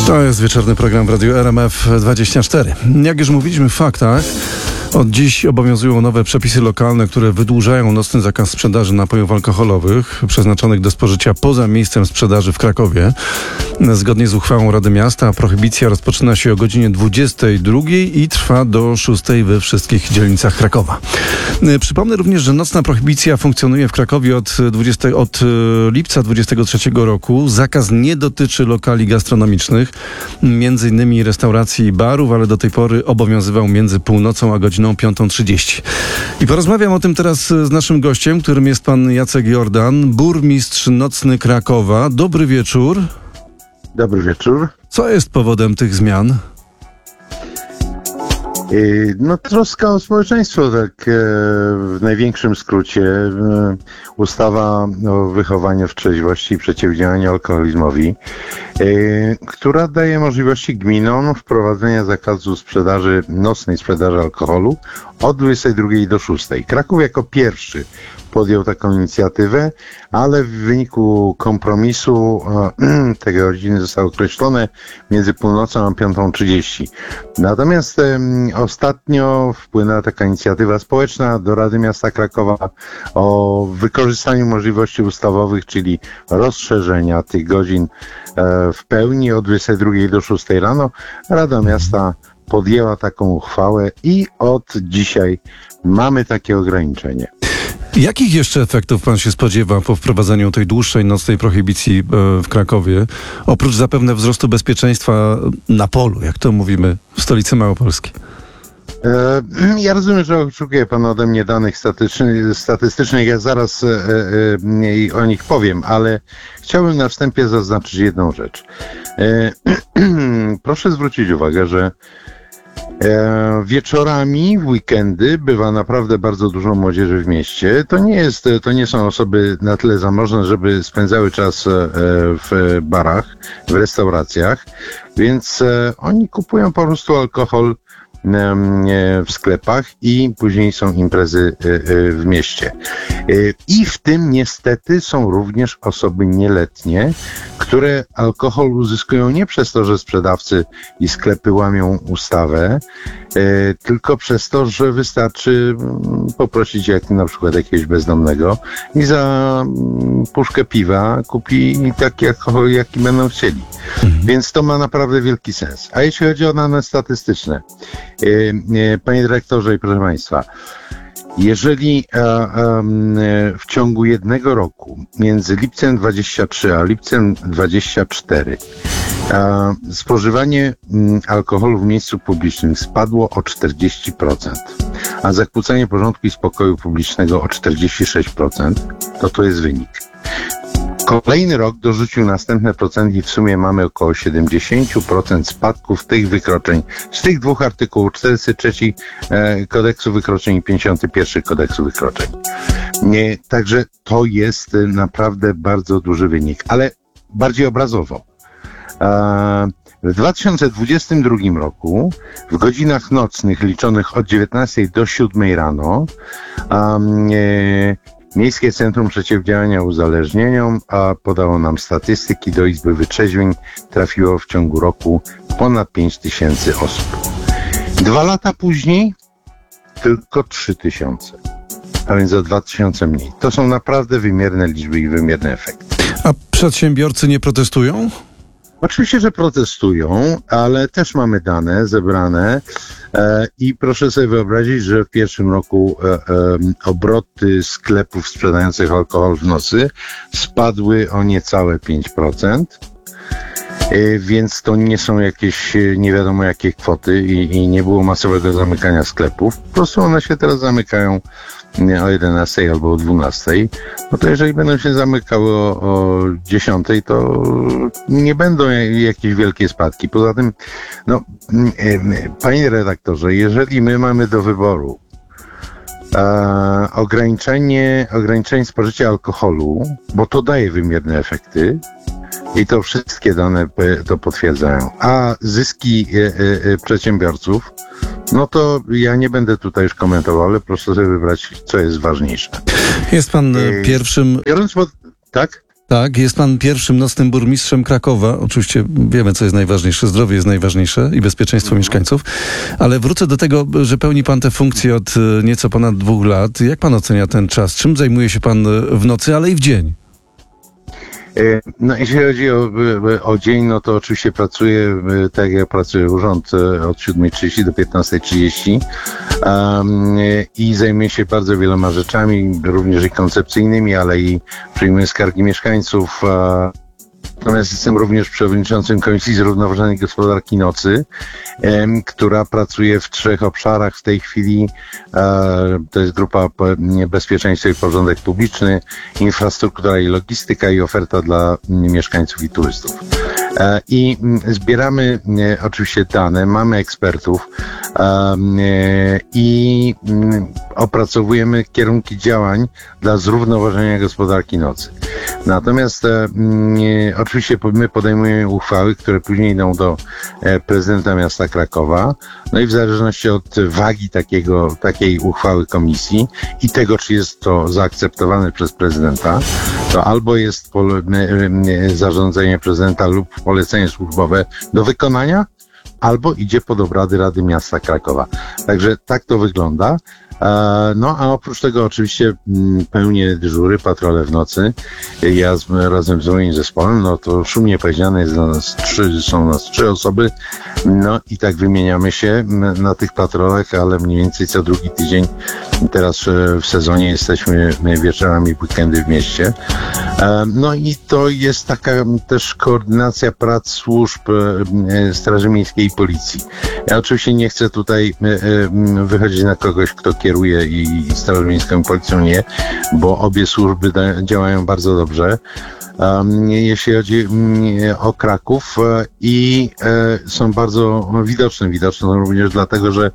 To jest wieczorny program w Radiu RMF24. Jak już mówiliśmy w faktach, od dziś obowiązują nowe przepisy lokalne, które wydłużają nocny zakaz sprzedaży napojów alkoholowych przeznaczonych do spożycia poza miejscem sprzedaży w Krakowie. Zgodnie z uchwałą Rady Miasta prohibicja rozpoczyna się o godzinie 22 i trwa do 6 we wszystkich dzielnicach Krakowa. Przypomnę również, że nocna prohibicja funkcjonuje w Krakowie od lipca 2023 roku. Zakaz nie dotyczy lokali gastronomicznych, między innymi restauracji i barów, ale do tej pory obowiązywał między północą a godziną 5:30. I porozmawiam o tym teraz z naszym gościem, którym jest pan Jacek Jordan, burmistrz nocny Krakowa. Dobry wieczór. Dobry wieczór. Co jest powodem tych zmian? No troska o społeczeństwo, tak w największym skrócie. Ustawa o wychowaniu w trzeźwości i przeciwdziałaniu alkoholizmowi, która daje możliwości gminom wprowadzenia zakazu sprzedaży, nocnej sprzedaży alkoholu od 22 do 6. Kraków jako pierwszy podjął taką inicjatywę, ale w wyniku kompromisu te godziny zostały określone między północą a 5:30. Natomiast ostatnio wpłynęła taka inicjatywa społeczna do Rady Miasta Krakowa o wykorzystaniu możliwości ustawowych, czyli rozszerzenia tych godzin w pełni od 22 do 6 rano. Rada Miasta podjęła taką uchwałę i od dzisiaj mamy takie ograniczenie. Jakich jeszcze efektów pan się spodziewa po wprowadzeniu tej dłuższej nocnej prohibicji w Krakowie? Oprócz zapewne wzrostu bezpieczeństwa na polu, jak to mówimy w stolicy Małopolski. Ja rozumiem, że oczekuje pan ode mnie danych statystycznych. Ja zaraz o nich powiem, ale chciałbym na wstępie zaznaczyć jedną rzecz. Proszę zwrócić uwagę, że wieczorami, w weekendy bywa naprawdę bardzo dużo młodzieży w mieście. To nie są osoby na tyle zamożne, żeby spędzały czas w barach, w restauracjach, więc oni kupują po prostu alkohol w sklepach i później są imprezy w mieście. I w tym niestety są również osoby nieletnie, które alkohol uzyskują nie przez to, że sprzedawcy i sklepy łamią ustawę, tylko przez to, że wystarczy poprosić na przykład jakiegoś bezdomnego i za puszkę piwa kupi taki alkohol, jaki będą chcieli. Więc to ma naprawdę wielki sens. A jeśli chodzi o dane statystyczne, panie dyrektorze i proszę państwa, jeżeli w ciągu jednego roku, między lipcem 23 a lipcem 24, spożywanie alkoholu w miejscu publicznym spadło o 40%, a zakłócenie porządku i spokoju publicznego o 46%, to jest wynik. Kolejny rok dorzucił następne procent i w sumie mamy około 70% spadków tych wykroczeń z tych dwóch artykułów, 43 kodeksu wykroczeń i 51 kodeksu wykroczeń. Także to jest naprawdę bardzo duży wynik, ale bardziej obrazowo. W 2022 roku w godzinach nocnych liczonych od 19 do 7 rano Miejskie Centrum Przeciwdziałania Uzależnieniom podało nam statystyki. Do Izby Wytrzeźwień trafiło w ciągu roku ponad 5000 osób. 2 lata później tylko 3000, a więc o 2000 mniej. To są naprawdę wymierne liczby i wymierne efekty. A przedsiębiorcy nie protestują? Oczywiście, że protestują, ale też mamy dane zebrane i proszę sobie wyobrazić, że w pierwszym roku obroty sklepów sprzedających alkohol w nocy spadły o niecałe 5%, więc to nie są jakieś nie wiadomo jakie kwoty i nie było masowego zamykania sklepów. Po prostu one się teraz zamykają o 11 albo o 12. No to jeżeli będą się zamykały o 10, to nie będą jakieś wielkie spadki. Poza tym, panie redaktorze, jeżeli my mamy do wyboru ograniczenie spożycia alkoholu, bo to daje wymierne efekty, i to wszystkie dane to potwierdzają, a zyski przedsiębiorców, no to ja nie będę tutaj już komentował, ale proszę sobie wybrać, co jest ważniejsze. Jest pan pierwszym... Tak? Tak, jest pan pierwszym nocnym burmistrzem Krakowa. Oczywiście wiemy, co jest najważniejsze. Zdrowie jest najważniejsze i bezpieczeństwo mieszkańców. Ale wrócę do tego, że pełni pan tę funkcję od nieco ponad 2 lat. Jak pan ocenia ten czas? Czym zajmuje się pan w nocy, ale i w dzień? No jeśli chodzi o dzień, no to oczywiście pracuję, tak jak pracuje urząd, od 7:30 do 15:30 i zajmuję się bardzo wieloma rzeczami, również i koncepcyjnymi, ale i przyjmuję skargi mieszkańców. Natomiast jestem również przewodniczącym Komisji Zrównoważonej Gospodarki Nocy, która pracuje w 3 obszarach w tej chwili. To jest grupa bezpieczeństwo i porządek publiczny, infrastruktura i logistyka i oferta dla mieszkańców i turystów. I zbieramy oczywiście dane, mamy ekspertów i opracowujemy kierunki działań dla zrównoważenia gospodarki nocy. Natomiast oczywiście my podejmujemy uchwały, które później idą do prezydenta miasta Krakowa. No i w zależności od wagi takiej uchwały komisji i tego, czy jest to zaakceptowane przez prezydenta, to albo jest zarządzenie prezydenta lub polecenie służbowe do wykonania, albo idzie pod obrady Rady Miasta Krakowa. Także tak to wygląda. No a oprócz tego oczywiście pełnię dyżury, patrole w nocy. Ja razem z moim zespołem, no to szumnie powiedziane są nas 3 osoby, no i tak wymieniamy się na tych patrolach, ale mniej więcej co drugi tydzień. Teraz w sezonie jesteśmy wieczorami, weekendy w mieście. No i to jest taka też koordynacja prac służb Straży Miejskiej i Policji. Ja oczywiście nie chcę tutaj wychodzić na kogoś, kto kieruje i Strażą Miejską i Policją nie, bo obie służby działają bardzo dobrze. Jeśli chodzi o Kraków i są bardzo widoczne również dlatego, że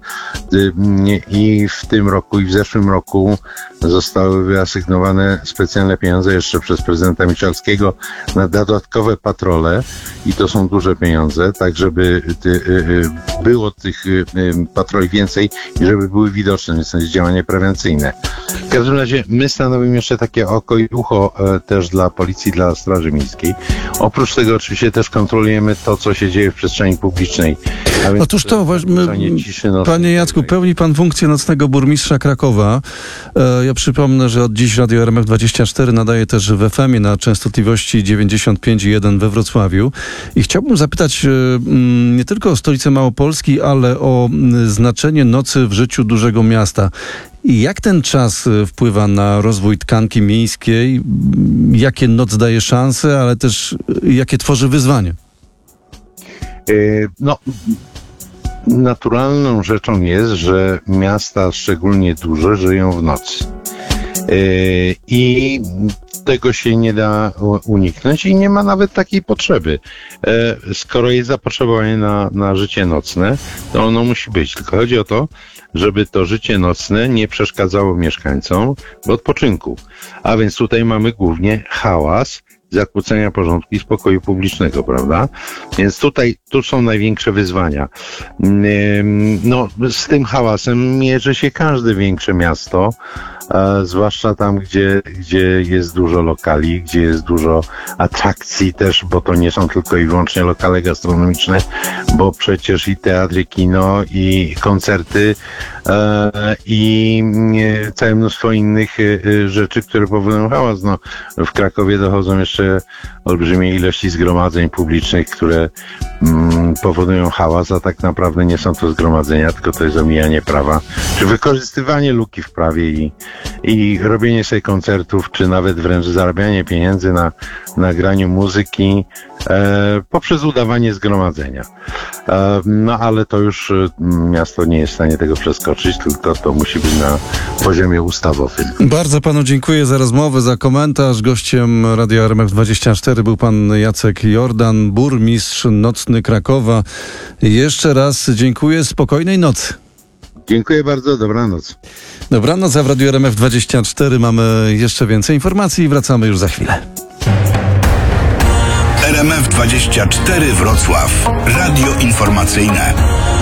i w tym roku i w zeszłym roku zostały wyasygnowane specjalne pieniądze jeszcze przez prezydenta Michalskiego na dodatkowe patrole i to są duże pieniądze, tak żeby było tych patroli więcej i żeby były widoczne, więc to jest działanie prewencyjne. W każdym razie my stanowimy jeszcze takie oko i ucho też dla policji, dla Straży Miejskiej. Oprócz tego oczywiście też kontrolujemy to, co się dzieje w przestrzeni publicznej. Otóż to, panie Jacku, pełni pan funkcję nocnego burmistrza Krakowa. Ja przypomnę, że od dziś Radio RMF24 nadaje też w FM-ie na częstotliwości 95,1 we Wrocławiu. I chciałbym zapytać nie tylko o stolicę Małopolski, ale o znaczenie nocy w życiu dużego miasta. I jak ten czas wpływa na rozwój tkanki miejskiej? Jakie noc daje szanse, ale też jakie tworzy wyzwania? No, naturalną rzeczą jest, że miasta, szczególnie duże, żyją w nocy. I tego się nie da uniknąć i nie ma nawet takiej potrzeby. Skoro jest zapotrzebowanie na życie nocne, to ono musi być. Tylko chodzi o to, żeby to życie nocne nie przeszkadzało mieszkańcom w odpoczynku. A więc tutaj mamy głównie hałas, zakłócenia porządku i spokoju publicznego, prawda? Więc tu są największe wyzwania. No, z tym hałasem mierzy się każde większe miasto, zwłaszcza tam, gdzie jest dużo lokali, gdzie jest dużo atrakcji też, bo to nie są tylko i wyłącznie lokale gastronomiczne, bo przecież i teatry, kino, i koncerty, i całe mnóstwo innych rzeczy, które powodują hałas. No, w Krakowie dochodzą jeszcze olbrzymie ilości zgromadzeń publicznych, które powodują hałas, a tak naprawdę nie są to zgromadzenia, tylko to jest omijanie prawa, czy wykorzystywanie luki w prawie i robienie sobie koncertów, czy nawet wręcz zarabianie pieniędzy na nagraniu muzyki poprzez udawanie zgromadzenia. No ale to już miasto nie jest w stanie tego przeskoczyć, tylko to musi być na poziomie ustawowym. Bardzo panu dziękuję za rozmowę, za komentarz. Gościem Radia RMF24 był pan Jacek Jordan, burmistrz nocny Krakowa. Jeszcze raz dziękuję, spokojnej nocy. Dziękuję bardzo, dobranoc. Dobranoc, a w Radiu RMF24 mamy jeszcze więcej informacji i wracamy już za chwilę. RMF24 Wrocław. Radio informacyjne.